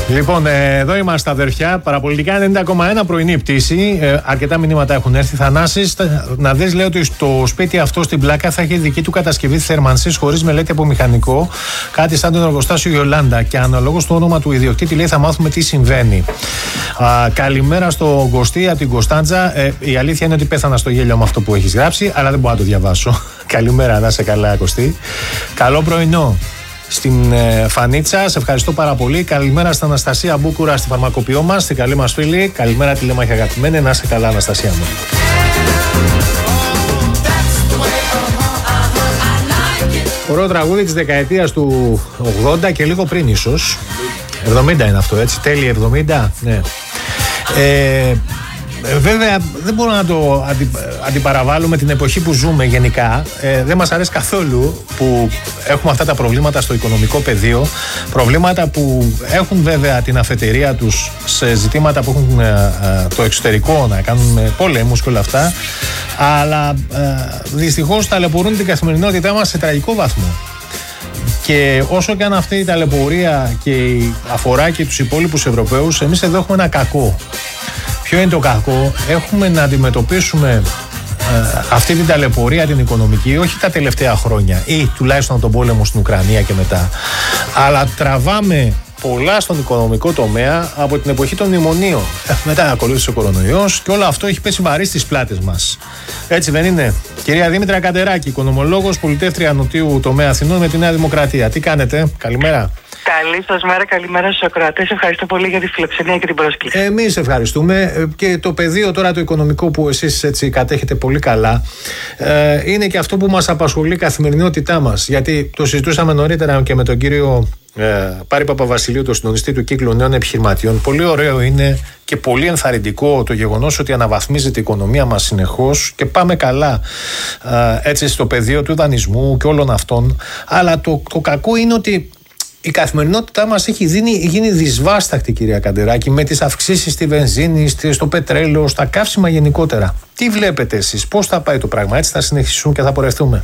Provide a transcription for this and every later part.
Λοιπόν, εδώ είμαστε αδερφιά. Παραπολιτικά 90,1 πρωινή πτήση. Αρκετά μηνύματα έχουν έρθει. Θανάσης, να δεις, λέει ότι στο σπίτι αυτό στην Πλάκα θα έχει δική του κατασκευή θέρμανσης χωρίς μελέτη από μηχανικό. Κάτι σαν το εργοστάσιο Ιολάντα. Και αναλόγως το όνομα του ιδιοκτήτη, λέει, θα μάθουμε τι συμβαίνει. Καλημέρα στο Κωστή από την Κωνσταντζα. Η αλήθεια είναι ότι πέθανα στο γέλιο με αυτό που έχεις γράψει, αλλά δεν μπορώ να το διαβάσω. Καλημέρα, να είσαι καλά, Κωστή. Καλό πρωινό στην Φανίτσα, σε ευχαριστώ πάρα πολύ. Καλημέρα στην Αναστασία Μπούκουρα, στη φαρμακοποιό μας, στην καλή μας φίλη. Καλημέρα, τηλέμαχη αγαπημένη, να είσαι καλά, Αναστασία μου. Ωραίο τραγούδι της δεκαετίας του 80 και λίγο πριν ίσως. 70 είναι αυτό, έτσι, τέλη 70, ναι. Βέβαια δεν μπορώ να το αντιπαραβάλω με την εποχή που ζούμε γενικά. Δεν μας αρέσει καθόλου που έχουμε αυτά τα προβλήματα στο οικονομικό πεδίο. Προβλήματα που έχουν βέβαια την αφετηρία τους σε ζητήματα που έχουν το εξωτερικό, να κάνουν με πόλεμους και όλα αυτά. Αλλά δυστυχώς ταλαιπωρούν την καθημερινότητά μας σε τραγικό βαθμό. Και όσο και αν αυτή η ταλαιπωρία και αφορά και τους υπόλοιπους Ευρωπαίους, εμείς εδώ έχουμε ένα κακό. Ποιο είναι το κακό? Έχουμε να αντιμετωπίσουμε αυτή την ταλαιπωρία την οικονομική, όχι τα τελευταία χρόνια ή τουλάχιστον τον πόλεμο στην Ουκρανία και μετά, αλλά τραβάμε πολλά στον οικονομικό τομέα από την εποχή των μνημονίων. Μετά ακολούθησε ο κορονοϊός και όλο αυτό έχει πέσει βαρύ στις πλάτες μας. Έτσι δεν είναι? Κυρία Δήμητρα Καντεράκη, οικονομολόγος, πολιτεύτρια Νοτιού τομέα Αθηνών με τη Νέα Δημοκρατία. Τι κάνετε? Καλημέρα. Καλή σας μέρα, καλημέρα στους ακροατές. Ευχαριστώ πολύ για τη φιλοξενία και την πρόσκληση. Εμείς ευχαριστούμε. Και το πεδίο τώρα το οικονομικό που εσείς έτσι κατέχετε πολύ καλά είναι και αυτό που μας απασχολεί η καθημερινότητά μας. Γιατί το συζητούσαμε νωρίτερα και με τον κύριο Πάρη Παπαβασιλείου, τον συντονιστή του Κύκλου Νέων Επιχειρηματιών. Πολύ ωραίο είναι και πολύ ενθαρρυντικό το γεγονός ότι αναβαθμίζεται η οικονομία μας συνεχώς και πάμε καλά έτσι στο πεδίο του δανεισμού και όλων αυτών. Αλλά το κακό είναι ότι η καθημερινότητά μας έχει γίνει δυσβάσταχτη, κυρία Καντεράκη, με τις αυξήσεις στη βενζίνη, στο πετρέλαιο, στα καύσιμα γενικότερα. Τι βλέπετε εσείς, πώς θα πάει το πράγμα? Έτσι θα συνεχίσουν και θα πορευτούμε?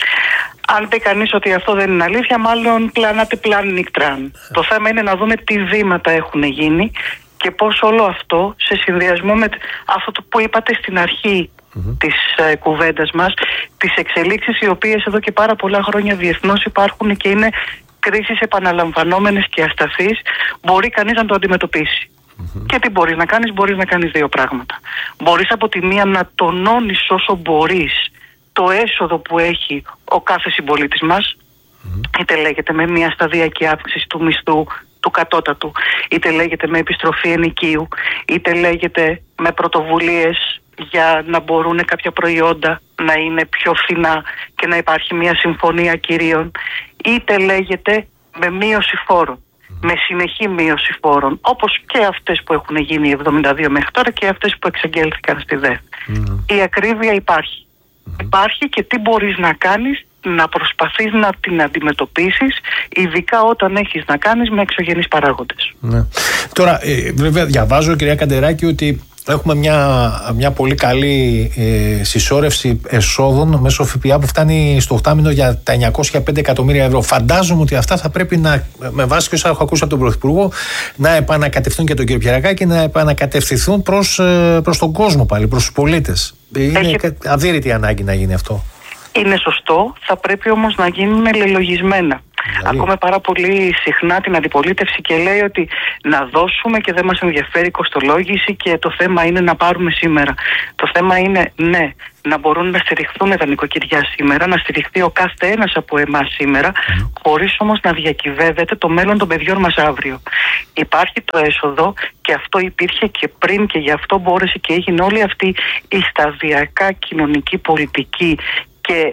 Αν πει κανείς ότι αυτό δεν είναι αλήθεια, μάλλον πλανάτε πλάν νικτράν. Το θέμα είναι να δούμε τι βήματα έχουν γίνει και πώς όλο αυτό σε συνδυασμό με αυτό που είπατε στην αρχή της κουβέντας μας, τις εξελίξεις οι οποίες εδώ και πάρα πολλά χρόνια διεθνώς υπάρχουν και είναι κρίσεις επαναλαμβανόμενες και ασταθείς, μπορεί κανείς να το αντιμετωπίσει. Και τι μπορείς να κάνεις? Μπορείς να κάνεις δύο πράγματα. Μπορείς από τη μία να τονώνεις όσο μπορείς το έσοδο που έχει ο κάθε συμπολίτης μας, είτε λέγεται με μια σταδιακή αύξηση του μισθού του κατώτατου, είτε λέγεται με επιστροφή ενοικίου, είτε λέγεται με πρωτοβουλίες για να μπορούν κάποια προϊόντα να είναι πιο φθηνά και να υπάρχει μια συμφωνία κυρίων, είτε λέγεται με μείωση φόρων, με συνεχή μείωση φόρων, όπως και αυτές που έχουν γίνει 72 μέχρι τώρα και αυτές που εξαγγέλθηκαν στη ΔΕΘ. Η ακρίβεια υπάρχει. Υπάρχει και τι μπορείς να κάνεις? Να προσπαθείς να την αντιμετωπίσεις, ειδικά όταν έχεις να κάνεις με εξωγενείς παράγοντες. Τώρα, βέβαια, διαβάζω, κυρία Καντεράκη, ότι έχουμε μια πολύ καλή συσσόρευση εσόδων μέσω ΦΠΑ που φτάνει στο 8 για τα 905 εκατομμύρια ευρώ. Φαντάζομαι ότι αυτά θα πρέπει να, με βάση και όσα έχω ακούσει από τον Πρωθυπουργό, να επανακατευθούν και τον κύριο Πιερακάκη, να επανακατευθυνθούν προς τον κόσμο πάλι, προς τους πολίτες. Είναι αδύρυτη ανάγκη να γίνει αυτό. Είναι σωστό, θα πρέπει όμως να γίνουν λελογισμένα. Ακούμε πάρα πολύ συχνά την αντιπολίτευση και λέει ότι να δώσουμε και δεν μας ενδιαφέρει η κοστολόγηση και το θέμα είναι να πάρουμε σήμερα. Το θέμα είναι, ναι, να μπορούν να στηριχθούν τα νοικοκυριά σήμερα, να στηριχθεί ο κάθε ένας από εμάς σήμερα, χωρίς όμως να διακυβεύεται το μέλλον των παιδιών μας αύριο. Υπάρχει το έσοδο και αυτό υπήρχε και πριν και γι' αυτό μπόρεσε και έγινε όλη αυτή η σταδιακά κοινωνική πολιτική και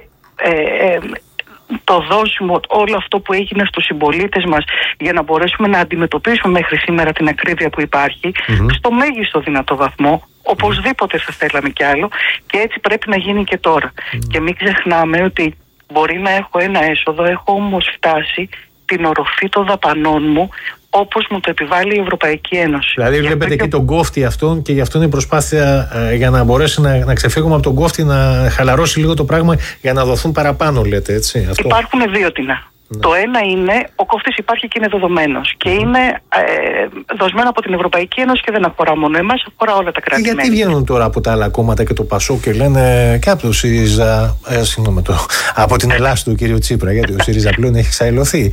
το δώσιμο, όλο αυτό που έγινε στους συμπολίτες μας για να μπορέσουμε να αντιμετωπίσουμε μέχρι σήμερα την ακρίβεια που υπάρχει στο μέγιστο δυνατό βαθμό. Οπωσδήποτε θα θέλαμε κι άλλο και έτσι πρέπει να γίνει και τώρα. Και μην ξεχνάμε ότι μπορεί να έχω ένα έσοδο, έχω όμως φτάσει την οροφή των δαπανών μου όπως μου το επιβάλλει η Ευρωπαϊκή Ένωση. Δηλαδή βλέπετε και τον κόφτη αυτόν και γι' αυτό είναι η προσπάθεια για να μπορέσει να ξεφύγουμε από τον κόφτη, να χαλαρώσει λίγο το πράγμα για να δοθούν παραπάνω, λέτε, έτσι? Αυτό. Υπάρχουν δύο τινά. Το ένα είναι, ο κόφτης υπάρχει και είναι δεδομένος και είναι δοσμένο από την Ευρωπαϊκή Ένωση και δεν αφορά μόνο εμάς, αφορά όλα τα κράτη-μέλη. Γιατί βγαίνουν τώρα από τα άλλα κόμματα και το ΠΑΣΟΚ και λένε και από το ΣΥΡΙΖΑ, από την Ελλάδα του κ. Τσίπρα, γιατί ο ΣΥΡΙΖΑ πλέον έχει εξαϊλωθεί.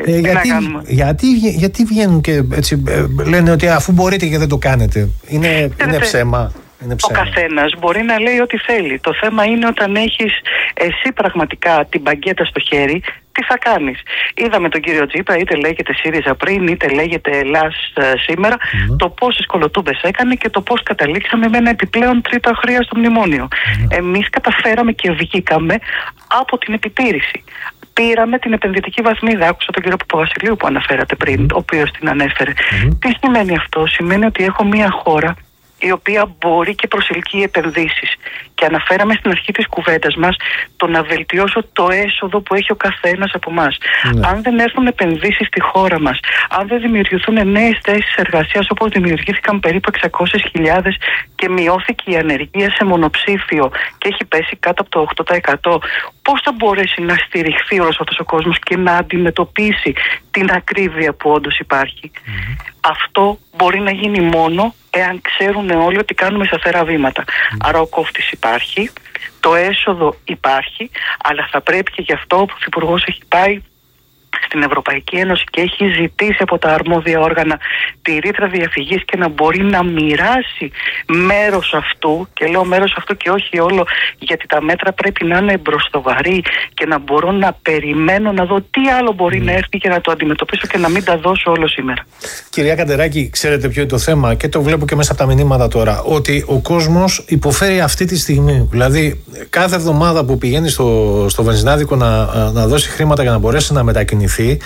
Γιατί βγαίνουν και έτσι λένε ότι αφού μπορείτε και δεν το κάνετε? Είναι ψέμα. Ο καθένας μπορεί να λέει ό,τι θέλει. Το θέμα είναι όταν έχεις εσύ πραγματικά την μπαγκέτα στο χέρι, τι θα κάνεις. Είδαμε τον κύριο Τσίπρα, είτε λέγεται ΣΥΡΙΖΑ πριν, είτε λέγεται Ελλάς σήμερα, το πόσες κολοτούμπες έκανε και το πώς καταλήξαμε με ένα επιπλέον τρίτο αχρίαστο μνημόνιο. Εμείς καταφέραμε και βγήκαμε από την επιτήρηση. Πήραμε την επενδυτική βαθμίδα. Άκουσα τον κύριο Παπαβασιλείου που αναφέρατε πριν, ο οποίος την ανέφερε. Τι σημαίνει αυτό? Σημαίνει ότι έχω μια χώρα η οποία μπορεί και προσελκύει επενδύσεις. Και αναφέραμε στην αρχή της κουβέντας μας το να βελτιώσω το έσοδο που έχει ο καθένας από εμάς. Αν δεν έρθουν επενδύσεις στη χώρα μας, αν δεν δημιουργηθούν νέες θέσεις εργασίας όπως δημιουργήθηκαν περίπου 600.000 και μειώθηκε η ανεργία σε μονοψήφιο και έχει πέσει κάτω από το 8%, πώς θα μπορέσει να στηριχθεί όλος αυτός ο κόσμος και να αντιμετωπίσει την ακρίβεια που όντως υπάρχει? Αυτό μπορεί να γίνει μόνο εάν ξέρουν όλοι ότι κάνουμε σταθερά βήματα. Άρα ο κόφτης υπάρχει, το έσοδο υπάρχει, αλλά θα πρέπει και γι' αυτό ο Πρωθυπουργός έχει πάει στην Ευρωπαϊκή Ένωση και έχει ζητήσει από τα αρμόδια όργανα τη ρήτρα διαφυγής και να μπορεί να μοιράσει μέρος αυτού, και λέω μέρος αυτού και όχι όλο, γιατί τα μέτρα πρέπει να είναι μπροστοβαρή και να μπορώ να περιμένω να δω τι άλλο μπορεί να έρθει και να το αντιμετωπίσω και να μην τα δώσω όλο σήμερα. Κυρία Καντεράκη, ξέρετε ποιο είναι το θέμα, και το βλέπω και μέσα από τα μηνύματα τώρα, ότι ο κόσμος υποφέρει αυτή τη στιγμή. Δηλαδή κάθε εβδομάδα που πηγαίνει στο βενζινάδικο να δώσει χρήματα για να μπορέσει να μετακινηθεί,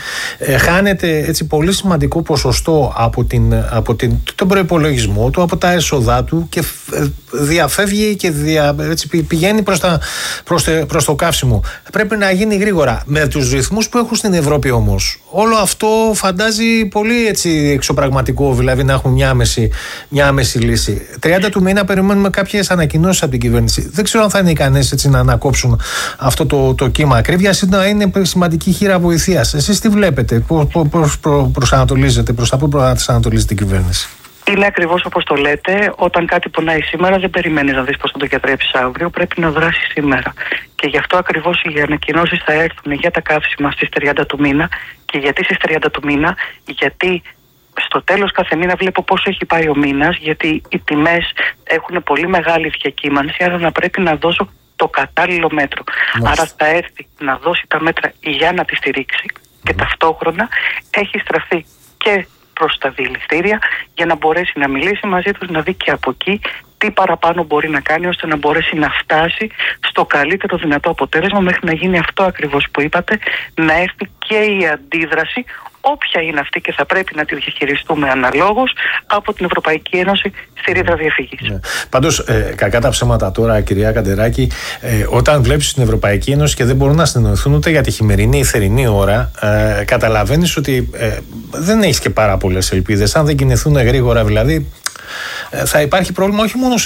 χάνεται έτσι πολύ σημαντικό ποσοστό από τον προϋπολογισμό του, από τα έσοδά του, και διαφεύγει και έτσι πηγαίνει προς το καύσιμο. Πρέπει να γίνει γρήγορα. Με τους ρυθμούς που έχουν στην Ευρώπη όμως, όλο αυτό φαντάζει πολύ έτσι εξωπραγματικό, δηλαδή να έχουν μια άμεση λύση. 30 του μήνα περιμένουμε κάποιες ανακοινώσεις από την κυβέρνηση. Δεν ξέρω αν θα είναι ικανές έτσι να ανακόψουν αυτό το κύμα ακρίβειας ή να είναι σημαντική χείρα βοηθείας. Εσείς τι βλέπετε, πώς προσανατολίζετε, προς τα πού προσανατολίζετε η κυβέρνηση? Είναι ακριβώς όπως το λέτε. Όταν κάτι πονάει σήμερα, δεν περιμένεις να δεις πώς θα το γιατρέψεις αύριο. Πρέπει να δράσεις σήμερα. Και γι' αυτό ακριβώς οι ανακοινώσεις θα έρθουν για τα καύσιμα στις 30 του μήνα. Και γιατί στις 30 του μήνα? Γιατί στο τέλος κάθε μήνα βλέπω πόσο έχει πάει ο μήνας. Γιατί οι τιμές έχουν πολύ μεγάλη διακύμανση. Άρα να πρέπει να δώσω το κατάλληλο μέτρο. Άρα θα έρθει να δώσει τα μέτρα για να τη στηρίξει και ταυτόχρονα έχει στραφεί και προς τα δηληστήρια για να μπορέσει να μιλήσει μαζί τους, να δει και από εκεί τι παραπάνω μπορεί να κάνει ώστε να μπορέσει να φτάσει στο καλύτερο δυνατό αποτέλεσμα, μέχρι να γίνει αυτό ακριβώς που είπατε, να έρθει και η αντίδραση, όποια είναι αυτή, και θα πρέπει να τη διαχειριστούμε αναλόγως από την Ευρωπαϊκή Ένωση στη ρήτρα διαφυγής. Πάντως, κακά τα ψέματα τώρα, κυρία Καντεράκη, όταν βλέπεις την Ευρωπαϊκή Ένωση και δεν μπορούν να συνεννοηθούν ούτε για τη χειμερινή ή θερινή ώρα, καταλαβαίνεις ότι δεν έχεις και πάρα πολλές ελπίδες. Αν δεν κινηθούν γρήγορα, δηλαδή, θα υπάρχει πρόβλημα όχι μόνο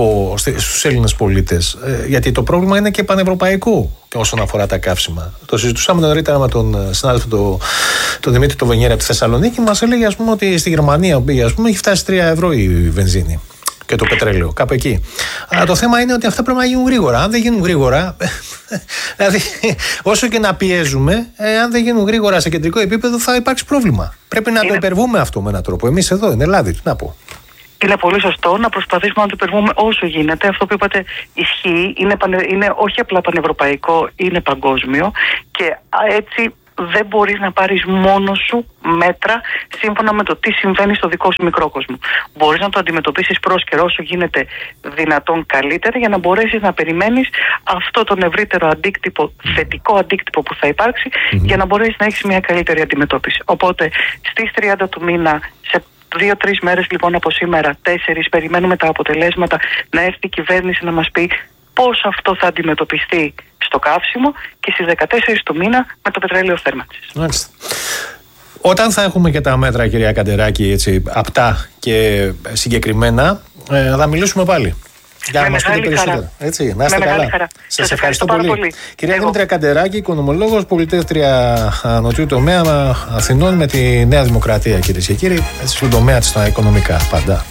στους Έλληνες πολίτες, γιατί το πρόβλημα είναι και πανευρωπαϊκό όσον αφορά τα καύσιμα. Το συζητούσαμε νωρίτερα με τον συνάδελφο τον Δημήτρη το Βενιέρα από τη Θεσσαλονίκη. Μας έλεγε, ας πούμε, ότι στη Γερμανία έχει φτάσει 3 ευρώ η βενζίνη και το πετρέλαιο, κάπου εκεί. Αλλά το θέμα είναι ότι αυτά πρέπει να γίνουν γρήγορα. Αν δεν γίνουν γρήγορα, δηλαδή όσο και να πιέζουμε, αν δεν γίνουν γρήγορα σε κεντρικό επίπεδο, θα υπάρξει πρόβλημα. Πρέπει να το υπερβούμε αυτό με έναν τρόπο. Εμείς εδώ, στην Ελλάδα, τι να πω. Είναι πολύ σωστό να προσπαθήσουμε να το υπερβούμε όσο γίνεται. Αυτό που είπατε ισχύει, είναι όχι απλά πανευρωπαϊκό, είναι παγκόσμιο, και έτσι δεν μπορείς να πάρεις μόνος σου μέτρα σύμφωνα με το τι συμβαίνει στο δικό σου μικρό κόσμο. Μπορείς να το αντιμετωπίσεις πρόσκαιρα όσο γίνεται δυνατόν καλύτερα, για να μπορέσεις να περιμένεις αυτό τον ευρύτερο αντίκτυπο, θετικό αντίκτυπο που θα υπάρξει, για να μπορέσεις να έχεις μια καλύτερη αντιμετώπιση. Οπότε στις 30 του μήνα, σε 2-3 μέρες λοιπόν από σήμερα, 4, περιμένουμε τα αποτελέσματα, να έρθει η κυβέρνηση να μας πει πώς αυτό θα αντιμετωπιστεί στο καύσιμο, και στις 14 του μήνα με το πετρέλαιο θέρμανσης. Μάλιστα. Όταν θα έχουμε και τα μέτρα, κυρία Καντεράκη, έτσι απτά και συγκεκριμένα, θα μιλήσουμε πάλι. Για να μας πείτε περισσότερα. Έτσι, να είστε καλά. Σας ευχαριστώ πολύ. Κυρία Δήμητρα Καντεράκη, οικονομολόγος, πολιτεύτρια νοτιού τομέα Αθηνών με τη Νέα Δημοκρατία, κυρίες και κύριοι, στον τομέα της στα οικονομικά πάντα.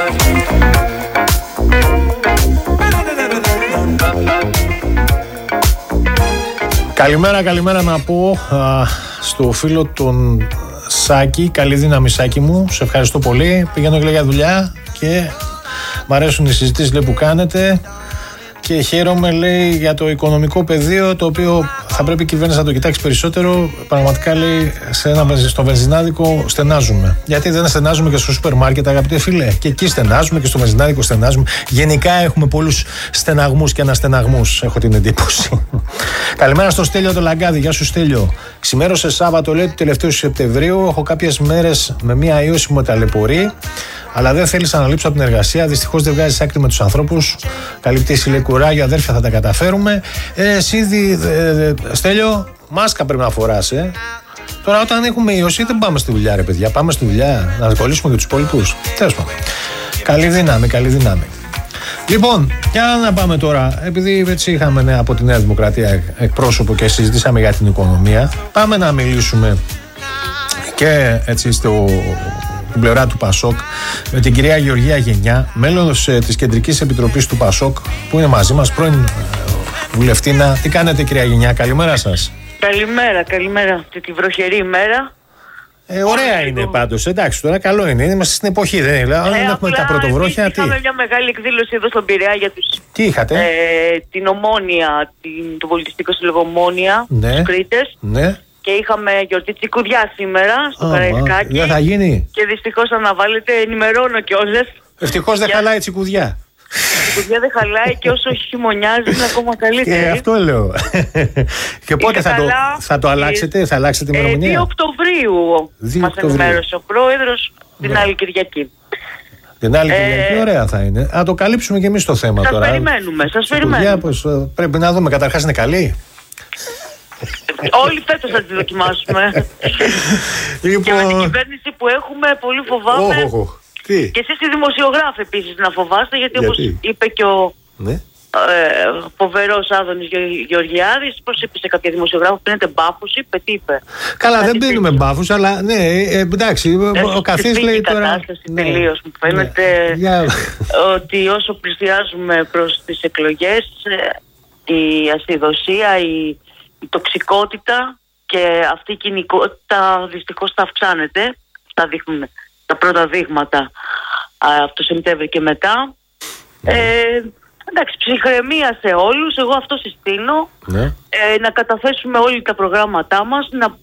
Καλημέρα να πω στο φίλο τον Σάκη. Καλή δύναμη, Σάκη μου. Σε ευχαριστώ πολύ. Πηγαίνω και για δουλειά και μ' αρέσουν οι συζητήσεις, λέει, που κάνετε και χαίρομαι, λέει, για το οικονομικό πεδίο, το οποίο θα πρέπει η κυβέρνηση να το κοιτάξει περισσότερο. Πραγματικά, λέει, στο βενζινάδικο στενάζουμε. Γιατί δεν στενάζουμε και στο σούπερ μάρκετ, αγαπητέ φίλε? Και εκεί στενάζουμε και στο βενζινάδικο στενάζουμε. Γενικά έχουμε πολλούς στεναγμούς και αναστεναγμούς, έχω την εντύπωση. Καλημέρα στο Στέλιο το Λαγκάδι. Γεια σου, Στέλιο. Ξημέρωσε Σάββατο, λέει, του τελευταίου Σεπτεμβρίου. Έχω κάποιες μέρες με μία ίωση που με ταλαιπωρεί, αλλά δεν θέλησα να λείψω από την εργασία. Δυστυχώς δεν βγάζεις άκρη με τους ανθρώπους. Καλή πτήση, λέει, κουράγιο, αδέρφια, θα τα καταφέρουμε. Εσύ, Στέλιο, μάσκα πρέπει να φοράς, Τώρα, όταν έχουμε ίωση, δεν πάμε στη δουλειά, ρε παιδιά. Πάμε στη δουλειά να ασχολήσουμε και τους υπόλοιπους. Τέλος πάντων. Καλή δύναμη. Λοιπόν, για να πάμε τώρα, επειδή έτσι είχαμε από τη Νέα Δημοκρατία εκπρόσωπο και συζητήσαμε για την οικονομία, πάμε να μιλήσουμε και έτσι την πλευρά του Πασόκ με την κυρία Γεωργία Γενιά, μέλος της Κεντρικής Επιτροπής του Πασόκ, που είναι μαζί μας, πρώην βουλευτήνα. Τι κάνετε, κυρία Γενιά? Καλημέρα σας. Καλημέρα αυτή τη βροχερή ημέρα. Ωραία είναι πάντως, εντάξει, τώρα καλό είναι. Είμαστε στην εποχή, δεν είναι? Αν έχουμε τα πρωτοβρόχια, τι? Είχαμε μια μεγάλη εκδήλωση εδώ στον Πειραιά για τους. Τι είχατε? Την Ομόνια, το πολιτιστικό σύλλογο Ομόνια, τους Κρήτες. Ναι. Και είχαμε γιορτή Τσικουδιά σήμερα στο Καραϊσκάκι. Δεν θα γίνει. Και δυστυχώς αναβάλλεται, ενημερώνω κιόλας. Ευτυχώς δεν χαλάει Τσικουδιά. Η κουδιά δεν χαλάει και όσο χειμωνιάζει είναι ακόμα καλύτερη. Αυτό λέω. Και πότε θα το αλλάξετε, θα αλλάξετε την ημερομηνία? 2 Οκτωβρίου μας ενημέρωσε ο πρόεδρος, την άλλη Κυριακή. Την άλλη Κυριακή, ωραία θα είναι. Να το καλύψουμε και εμείς το θέμα τώρα. Σας περιμένουμε. Πρέπει να δούμε, καταρχάς είναι καλή. Όλοι φέτος θα τη δοκιμάσουμε. Και με την κυβέρνηση που έχουμε, πολύ φοβάμαι. Τι? Και εσείς οι δημοσιογράφοι επίσης να φοβάστε, γιατί όπως είπε και ο φοβερός Άδωνης Γεωργιάδης, πώς είπε σε κάποια δημοσιογράφο, πίνετε μπάφους, είπε, τι είπε? Καλά, δεν πίνουμε μπάφους, αλλά ναι, εντάξει, ο καθής λέει τώρα. Κατάσταση τελείως, μου φαίνεται ότι όσο πλησιάζουμε προς τις εκλογές, η ασυδοσία, η τοξικότητα και αυτή η κοινικότητα δυστυχώς θα αυξάνεται. Θα δείχνουν τα πρώτα δείγματα από το Σεπτέμβριο και μετά. Εντάξει, ψυχραιμία σε όλους. Εγώ αυτό συστήνω. Να καταθέσουμε όλοι τα προγράμματά μας, να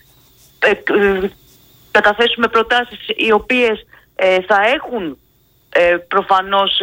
καταθέσουμε προτάσεις οι οποίες θα έχουν προφανώς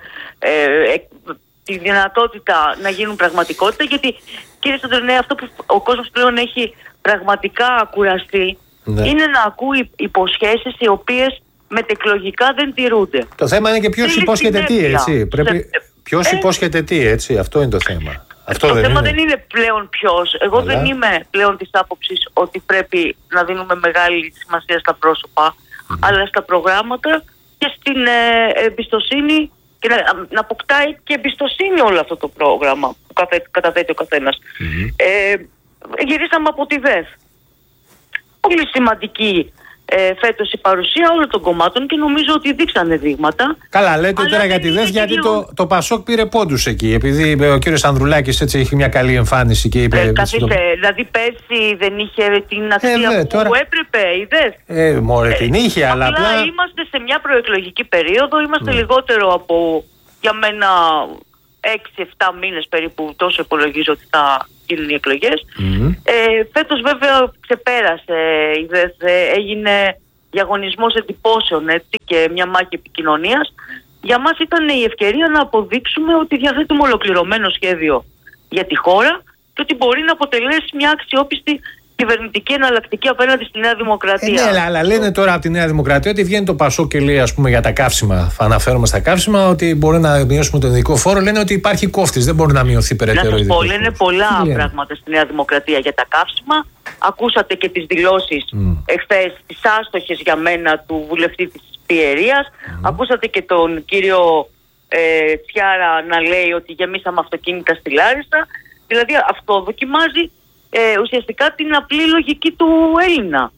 τη δυνατότητα να γίνουν πραγματικότητα, γιατί, κύριε Σαντρονέ, αυτό που ο κόσμος πλέον έχει πραγματικά κουραστεί είναι να ακούει υποσχέσεις οι οποίες μετεκλογικά δεν τηρούνται. Το θέμα είναι και ποιος υπόσχεται τι, έτσι. Ποιος υπόσχεται τι, έτσι. Αυτό είναι το θέμα. Το θέμα δεν είναι πλέον ποιος. Εγώ δεν είμαι πλέον της άποψης ότι πρέπει να δίνουμε μεγάλη σημασία στα πρόσωπα, αλλά στα προγράμματα και στην εμπιστοσύνη, και να αποκτάει και εμπιστοσύνη όλο αυτό το πρόγραμμα που καταθέτει ο καθένας. Γυρίσαμε από τη ΔΕΘ. Πολύ σημαντική φέτος η παρουσία όλων των κομμάτων και νομίζω ότι δείξανε δείγματα. Καλά, λέτε τώρα για τη ΔΕΘ, γιατί το Πασόκ πήρε πόντους εκεί. Επειδή ο κύριος Ανδρουλάκης έτσι έχει μια καλή εμφάνιση και είπε. Δηλαδή πέρσι δεν είχε την αξία που έπρεπε η ΔΕΘ. Μωρέ, την είχε, αλλά απλά είμαστε σε μια προεκλογική περίοδο. Είμαστε λιγότερο από, για μένα, 6-7 μήνες περίπου, τόσο υπολογίζω ότι θα γίνουν οι εκλογές. Φέτος βέβαια ξεπέρασε η ΔΕΘ, έγινε διαγωνισμός εντυπώσεων, έτσι, και μια μάχη επικοινωνίας. Για μας ήταν η ευκαιρία να αποδείξουμε ότι διαθέτουμε ολοκληρωμένο σχέδιο για τη χώρα και ότι μπορεί να αποτελέσει μια αξιόπιστη κυβερνητική εναλλακτική απέναντι στη Νέα Δημοκρατία. Ναι, αλλά λένε τώρα από τη Νέα Δημοκρατία ότι βγαίνει το Πασόκ και λέει, ας πούμε, για τα καύσιμα. Θα αναφέρομαι στα καύσιμα, ότι μπορεί να μειώσουμε τον ειδικό φόρο. Λένε ότι υπάρχει κόφτης, δεν μπορεί να μειωθεί περαιτέρω. Να σας πω, λένε πολλά πράγματα στη Νέα Δημοκρατία για τα καύσιμα. Ακούσατε και τις δηλώσεις εχθές, τις άστοχες για μένα, του βουλευτή της Πιερίας. Ακούσατε και τον κύριο Τσιάρα να λέει ότι γεμίσαμε αυτοκίνητα στη Λάρισα. Δηλαδή αυτό δοκιμάζει ουσιαστικά την απλή λογική του Έλληνα.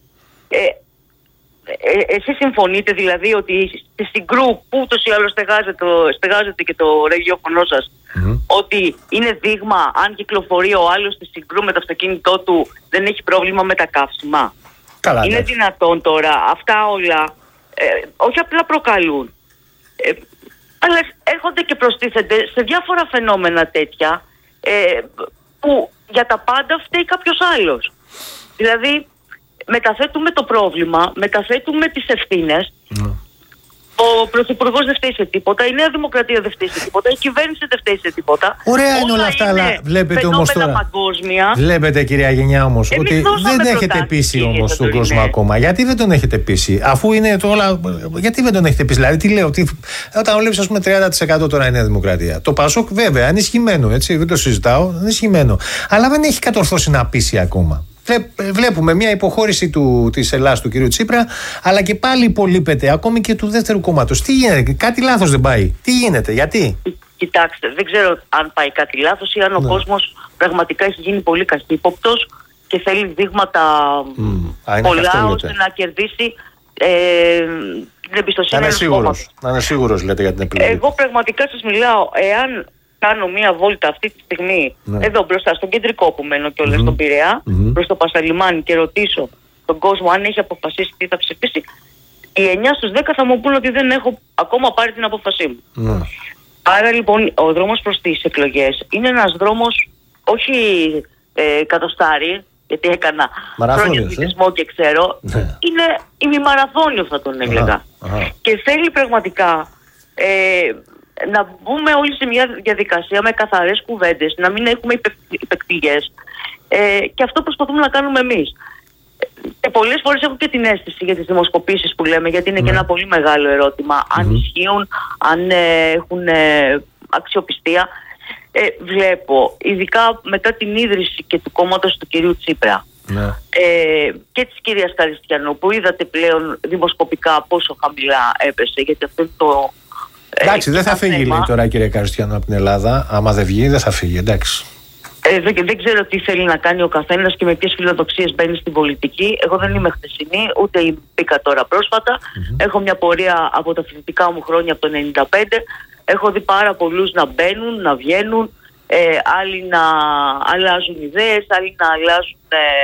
Εσείς συμφωνείτε δηλαδή ότι στη Συγκρού, που ούτως ή άλλως στεγάζεται και το ραδιόφωνο σας, ότι είναι δείγμα αν κυκλοφορεί ο άλλος στη Συγκρού με το αυτοκίνητό του δεν έχει πρόβλημα με τα καύσιμα? Καλά, είναι δυνατόν τώρα αυτά όλα όχι απλά προκαλούν, αλλά έρχονται και προστίθενται σε διάφορα φαινόμενα τέτοια που για τα πάντα φταίει κάποιος άλλος. Δηλαδή μεταθέτουμε το πρόβλημα, μεταθέτουμε τις ευθύνες. Ο Πρωθυπουργός δεν φταίει σε τίποτα, η Νέα Δημοκρατία δεν φταίει σε τίποτα, η κυβέρνηση δεν φταίει σε τίποτα. Ωραία είναι όλα αυτά, αλλά βλέπετε όμως τώρα. Παγκόσμια. Βλέπετε, κυρία Γενιά, όμως, ότι δεν έχετε πείσει όμως τον κόσμο ακόμα. Γιατί δεν τον έχετε πείσει, αφού είναι το όλα. Γιατί δεν τον έχετε πείσει, δηλαδή, τι λέω, ότι όταν βλέπει, ας πούμε, 30% τώρα η Νέα Δημοκρατία. Το Πασόκ, βέβαια, ενισχυμένο, έτσι, δεν το συζητάω, ενισχυμένο. Αλλά δεν έχει κατορθώσει να πείσει ακόμα. Βλέπουμε μια υποχώρηση της Ελλάδας του κ. Τσίπρα, αλλά και πάλι υπολείπεται ακόμη και του δεύτερου κόμματος. Τι γίνεται, κάτι λάθος δεν πάει? Τι γίνεται, γιατί? Κοιτάξτε, δεν ξέρω αν πάει κάτι λάθος ή αν ο κόσμος πραγματικά έχει γίνει πολύ καχύποπτος και θέλει δείγματα πολλά ώστε να κερδίσει την εμπιστοσύνη του κόμματος. Να είναι σίγουρος, λέτε, για την επιλογή. Εγώ πραγματικά σας μιλάω, εάν κάνω μία βόλτα αυτή τη στιγμή εδώ μπροστά στον κεντρικό που μένω και όλα στον Πειραιά, προς το Πασαλιμάνι, και ρωτήσω τον κόσμο αν έχει αποφασίσει τι θα ψηφίσει, οι 9 στους 10 θα μου πούν ότι δεν έχω ακόμα πάρει την απόφασή μου. Άρα λοιπόν ο δρόμος προς τις εκλογές είναι ένας δρόμος όχι κατοστάρι, γιατί έκανα χρόνια αθλητισμό και ξέρω, είναι ημιμαραθώνιο θα τον έλεγα. Και θέλει πραγματικά να μπούμε όλοι σε μια διαδικασία με καθαρές κουβέντες, να μην έχουμε υπεκπληγές, και αυτό προσπαθούμε να κάνουμε εμείς. Και πολλές φορές έχω και την αίσθηση για τις δημοσκοπήσεις που λέμε, γιατί είναι και ένα πολύ μεγάλο ερώτημα, αν ισχύουν, αν έχουν αξιοπιστία. Βλέπω, ειδικά μετά την ίδρυση και του κόμματος του κυρίου Τσίπρα και της κυρίας Καριστιανού, που είδατε πλέον δημοσκοπικά πόσο χαμηλά έπεσε, γιατί αυτό είναι το... Εντάξει, δεν θα φύγει, λέει τώρα η κυρία Καριστιανού από την Ελλάδα. Άμα δεν βγει, δεν θα φύγει, εντάξει. Δεν ξέρω τι θέλει να κάνει ο καθένας και με ποιες φιλοδοξίες μπαίνει στην πολιτική. Εγώ δεν είμαι χθεσινή, ούτε μπήκα τώρα πρόσφατα. Έχω μια πορεία από τα φοιτητικά μου χρόνια, από το 1995. Έχω δει πάρα πολλούς να μπαίνουν, να βγαίνουν, άλλοι να αλλάζουν ιδέες, άλλοι να αλλάζουν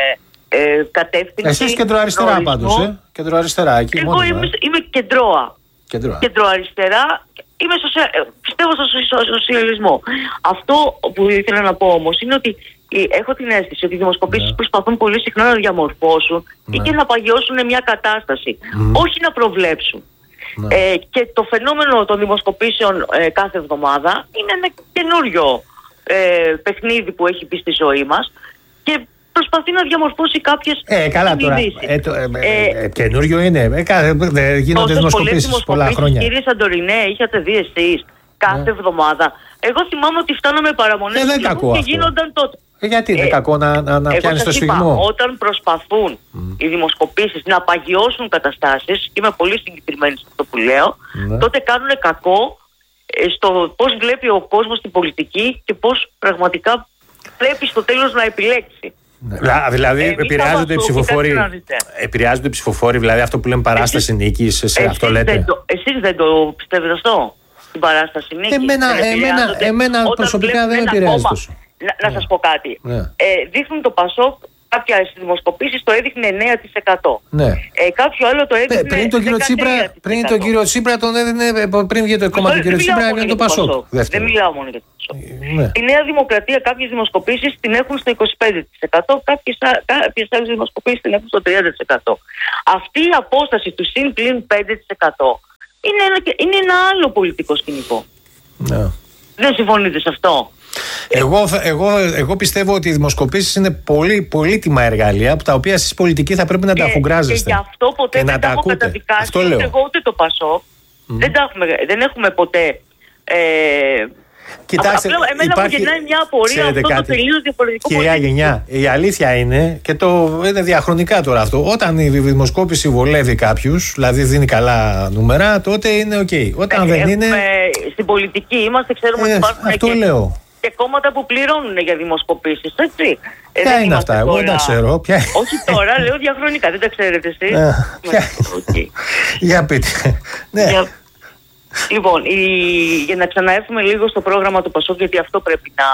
κατεύθυνση. Εσείς κεντροαριστερά πάντως, κεντροαριστερά. Εγώ είμαι κεντρώα. Κεντροαριστερά. Πιστεύω στο σοσιαλισμό. Αυτό που ήθελα να πω όμως είναι ότι έχω την αίσθηση ότι οι δημοσκοπήσεις προσπαθούν πολύ συχνά να διαμορφώσουν ή και να παγιώσουν μια κατάσταση, όχι να προβλέψουν. Και το φαινόμενο των δημοσκοπήσεων κάθε εβδομάδα είναι ένα καινούριο παιχνίδι που έχει μπει στη ζωή μας και προσπαθεί να διαμορφώσει κάποιες συνειδήσεις. Καινούριο είναι. Γίνονται δημοσκοπήσεις πολλά χρόνια. Κύριε Σαντορινέ, είχατε δει εσείς κάθε εβδομάδα? Εγώ θυμάμαι ότι φτάναμε παραμονές και γίνονταν τότε. Γιατί είναι κακό να πιάνεις το σφιγμό? Όταν προσπαθούν οι δημοσκοπήσεις να παγιώσουν καταστάσεις, είμαι πολύ συγκεκριμένη σε αυτό που λέω, τότε κάνουν κακό στο πώς βλέπει ο κόσμος την πολιτική και πώς πραγματικά πρέπει στο τέλος να επιλέξει. Δηλαδή επηρεάζονται οι ψηφοφόροι. Επηρεάζονται οι ψηφοφόροι, δηλαδή αυτό που λέμε παράσταση νίκης, σε αυτό λέτε? Εσείς δεν το πιστεύετε αυτό, την παράσταση νίκης? Εμένα προσωπικά δεν επηρεάζει τόσο. Να σας πω κάτι. Δείχνουν το Πασόκ, κάποια δημοσκοπήσεις το έδειχνε 9%. Κάποιο άλλο το έδειχνε 13%. Πριν τον κύριο Τσίπρα τον έδινε, πριν βγει το κόμμα του κύριο Τσίπρα, έδινε το Πασόκ. Δεν μιλάω μόνο για το Πασόκ. Η Νέα Δημοκρατία κάποιες δημοσκοπήσεις την έχουν στο 25%, κάποιες άλλες δημοσκοπήσεις την έχουν στο 30%. Αυτή η απόσταση του συν πλην 5% είναι ένα άλλο πολιτικό σκηνικό. Δεν συμφωνείτε σε αυτό? Εγώ πιστεύω ότι οι δημοσκοπήσεις είναι πολύ πολύτιμα εργαλεία, τα οποία εσείς πολιτικοί θα πρέπει να τα αφουγκράζεστε. Και γι' αυτό ποτέ δεν τα έχω καταδικάσει ούτε εγώ ούτε το Πασόκ. Δεν έχουμε ποτέ Κοιτάξτε, εμένα μου γεννάει μια απορία αυτό το τελείως διαφορετικό. Κυρία Γενιά, η αλήθεια είναι, και είναι διαχρονικά τώρα αυτό, όταν η δημοσκόπηση βολεύει κάποιους, δηλαδή δίνει καλά νούμερα, τότε είναι οκ. Όταν δεν είναι. Στην πολιτική είμαστε, ξέρουμε ότι υπάρχουν αυτό λέω. Και κόμματα που πληρώνουν για δημοσκοπήσεις, έτσι. Ποια είναι αυτά, εγώ δεν τα ξέρω. Όχι τώρα, λέω διαχρονικά, δεν τα ξέρετε εσείς. Για πείτε. Λοιπόν, για να ξαναέρθουμε λίγο στο πρόγραμμα του ΠΑΣΟΚ, γιατί αυτό πρέπει να.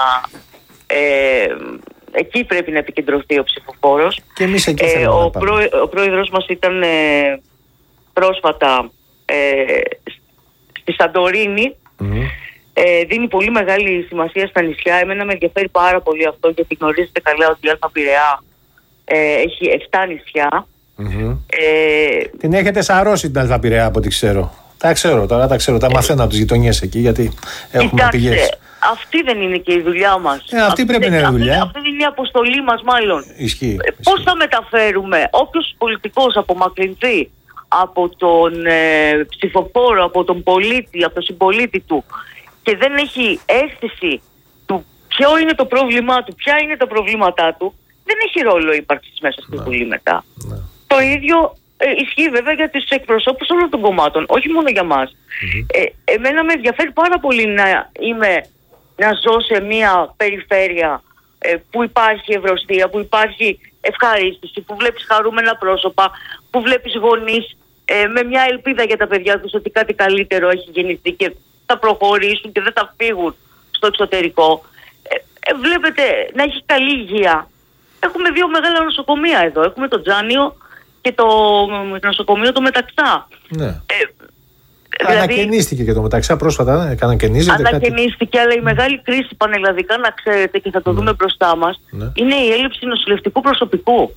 Εκεί πρέπει να επικεντρωθεί ο ψηφοφόρος. Και εμείς εκεί θέλουμε να πάμε. Ο πρόεδρος μας ήταν πρόσφατα στη Σαντορίνη. Δίνει πολύ μεγάλη σημασία στα νησιά. Εμένα με ενδιαφέρει πάρα πολύ αυτό, γιατί γνωρίζετε καλά ότι η Αλφα Πειραιά έχει 7 νησιά. Την έχετε σαρώσει την Αλφα Πειραιά, από ό,τι ξέρω. Τα ξέρω, τα μαθαίνω από τις γειτονιές εκεί, γιατί έχουμε πηγές. Αυτή δεν είναι και η δουλειά μας. Αυτή πρέπει να είναι η δουλειά. Αυτή είναι η αποστολή μας, μάλλον. Ισχύει. Πώς θα μεταφέρουμε όποιος πολιτικός απομακρυνθεί από τον ψηφοφόρο, από τον πολίτη, από τον συμπολίτη του, και δεν έχει αίσθηση του ποιο είναι το πρόβλημά του, ποια είναι τα προβλήματά του, δεν έχει ρόλο ύπαρξης μέσα στη Βουλή μετά. Το ίδιο ισχύει βέβαια για τους εκπροσώπους όλων των κομμάτων, όχι μόνο για μας. Εμένα με ενδιαφέρει πάρα πολύ να ζω σε μια περιφέρεια που υπάρχει ευρωστία, που υπάρχει ευχαρίστηση, που βλέπεις χαρούμενα πρόσωπα, που βλέπεις γονείς με μια ελπίδα για τα παιδιά τους ότι κάτι καλύτερο έχει γεννηθεί και θα προχωρήσουν και δεν θα φύγουν στο εξωτερικό. Βλέπετε να έχει καλή υγεία. Έχουμε 2 μεγάλα νοσοκομεία εδώ. Έχουμε το Τζάνιο και το νοσοκομείο το Μεταξά. Ναι. Δηλαδή, ανακαινίστηκε και το Μεταξά πρόσφατα, ανακαινίστηκε, αλλά η μεγάλη κρίση πανελλαδικά, να ξέρετε, και θα το δούμε μπροστά μας, είναι η έλλειψη νοσηλευτικού προσωπικού.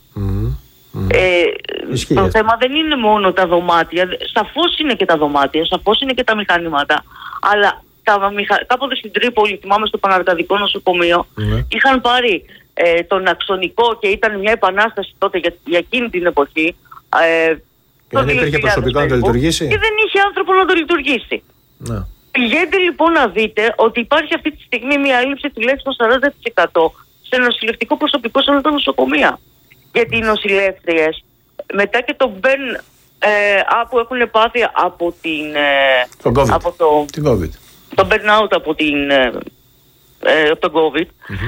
Το θέμα δεν είναι μόνο τα δωμάτια, σαφώς είναι και τα δωμάτια, σαφώς είναι και τα μηχανήματα, αλλά κάποτε στην Τρίπολη, θυμάμαι, στο Παναρκαδικό νοσοκομείο, είχαν πάρει τον αξονικό και ήταν μια επανάσταση τότε για εκείνη την εποχή. Και δεν υπήρχε προσωπικό να το λειτουργήσει. Και δεν είχε άνθρωπο να το λειτουργήσει. Πηγαίνετε λοιπόν να δείτε ότι υπάρχει αυτή τη στιγμή μια έλλειψη τουλάχιστον 40% σε νοσηλευτικό προσωπικό σε όλα τα νοσοκομεία. Γιατί οι νοσηλεύτριες μετά και το burn που έχουν πάθει από το burnout από τον COVID,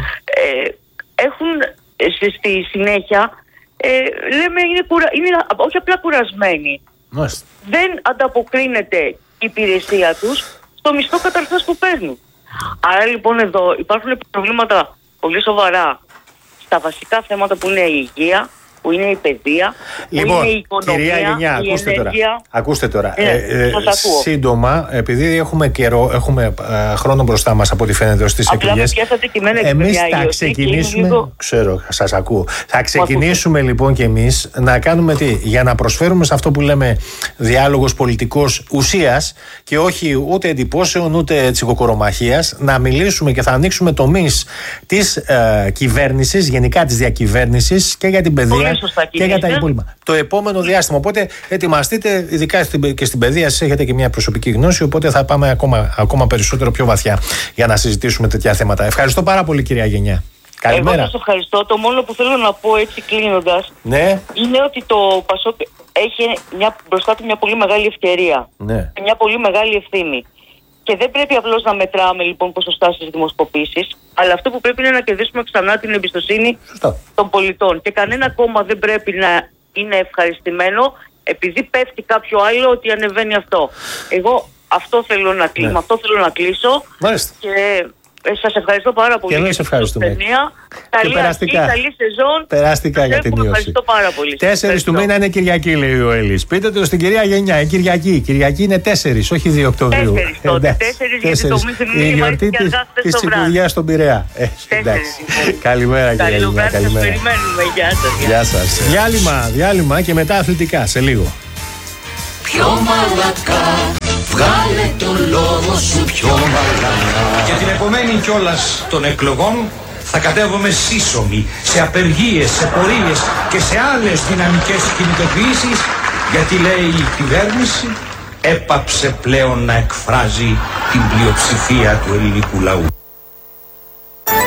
έχουν στη συνέχεια, λέμε, είναι όχι απλά κουρασμένοι. Δεν ανταποκρίνεται η υπηρεσία τους στο μισθό καταρχάς που παίρνουν. Άρα λοιπόν εδώ υπάρχουν προβλήματα πολύ σοβαρά στα βασικά θέματα που είναι η υγεία, που είναι η παιδεία, λοιπόν, που είναι η οικονομία, κυρία Γενιά, η ενέργεια. Ακούστε τώρα. Σύντομα, επειδή έχουμε χρόνο μπροστά μας από ό,τι φαίνεται στις εκλογές, εμείς θα ξεκινήσουμε. Ξέρω, σας ακούω. Θα ξεκινήσουμε λοιπόν και εμείς να κάνουμε για να προσφέρουμε σε αυτό που λέμε διάλογος πολιτικός ουσίας και όχι ούτε εντυπώσεων ούτε τσικοκορομαχίας, να μιλήσουμε και θα ανοίξουμε τομείς της κυβέρνησης, γενικά της διακυβέρνησης και για την παιδεία και για τα υπόλοιπα. Το επόμενο διάστημα. Οπότε ετοιμαστείτε, ειδικά και στην παιδεία, εσείς έχετε και μια προσωπική γνώση. Οπότε θα πάμε ακόμα περισσότερο πιο βαθιά για να συζητήσουμε τέτοια θέματα. Ευχαριστώ πάρα πολύ, κυρία Γενιά. Καλημέρα. Εγώ σας ευχαριστώ. Το μόνο που θέλω να πω έτσι κλείνοντας, είναι ότι το ΠΑΣΟΚ έχει μπροστά του μια πολύ μεγάλη ευκαιρία. Μια πολύ μεγάλη ευθύνη. Και δεν πρέπει απλώς να μετράμε λοιπόν ποσοστά στις δημοσκοπήσεις, αλλά αυτό που πρέπει είναι να κερδίσουμε ξανά την εμπιστοσύνη των πολιτών. Και κανένα κόμμα δεν πρέπει να είναι ευχαριστημένο επειδή πέφτει κάποιο άλλο ότι ανεβαίνει αυτό. Εγώ αυτό θέλω να κλείσω. Μάλιστα. Και σας ευχαριστώ πάρα πολύ. Και εμείς ευχαριστούμε. Καλή αρχή, καλή σεζόν. Περαστικά για την νιώση. Ευχαριστώ πάρα πολύ. 4 του μήνα είναι Κυριακή, λέει ο Έλλης. Πείτε το στην κυρία Γενιά, Κυριακή. Κυριακή είναι 4, όχι 2 Οκτωβρίου. 4 τότε. 4 γιατί το μυθινή υπάρχει και αργά χθες το βράδυ. Της Υπουργείας στον Πειραιά. Καλημέρα, κυρία Γενιά. Καλημέρα. Σας περιμένουμε. Γεια σας. Διάλειμμα και μετά αθλητικά σε λίγο. Πιο μαλακά, βγάλε το λόγο σου πιο μαλακά. Για την επομένη κιόλας των εκλογών θα κατέβουμε σύσσωμοι σε απεργίες, σε πορείες και σε άλλες δυναμικές κινητοποιήσεις, γιατί λέει η κυβέρνηση έπαψε πλέον να εκφράζει την πλειοψηφία του ελληνικού λαού.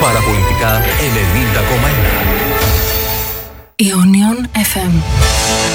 Παραπολιτικά 90,1 Ionion FM.